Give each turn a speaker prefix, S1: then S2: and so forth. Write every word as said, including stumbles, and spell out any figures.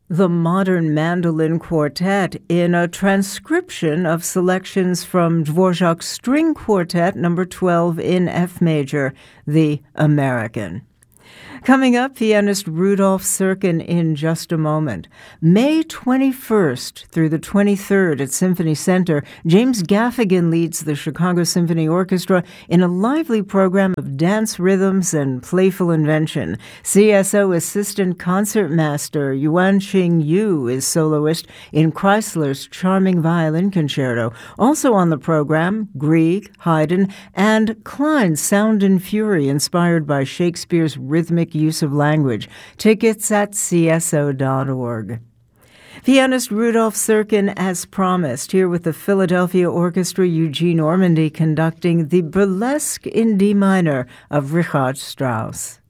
S1: the Modern Mandolin Quartet in a transcription of selections from Dvorak's String Quartet number twelve in F major, The American. Coming up, pianist Rudolf Serkin in just a moment. May twenty-first through the twenty-third at Symphony Center, James Gaffigan leads the Chicago Symphony Orchestra in a lively program of dance rhythms and playful invention. C S O Assistant Concertmaster Yuan-Ching Yu is soloist in Chrysler's charming violin concerto. Also on the program, Grieg, Haydn, and Klein's Sound and Fury, inspired by Shakespeare's rhythmic use of language. Tickets at c s o dot org. Pianist Rudolf Serkin, as promised, here with the Philadelphia Orchestra, Eugene Ormandy conducting the Burlesque in D minor of Richard Strauss.